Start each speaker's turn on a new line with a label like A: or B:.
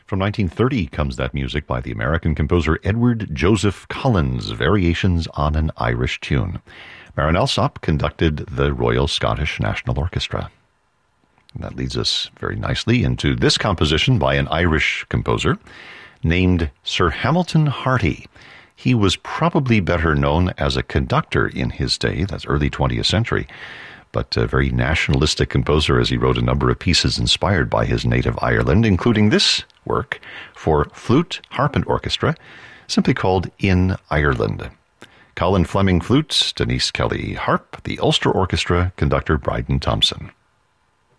A: From 1930 comes that music by the American composer Edward Joseph Collins, Variations on an Irish Tune. Marin Alsop conducted the Royal Scottish National Orchestra. And that leads us very nicely into this composition by an Irish composer named Sir Hamilton Harty. He was probably better known as a conductor in his day, that's early 20th century, but a very nationalistic composer as he wrote a number of pieces inspired by his native Ireland, including this work for flute, harp, and orchestra, simply called In Ireland. Colin Fleming flute, Denise Kelly harp, the Ulster Orchestra, conductor Bryden Thompson.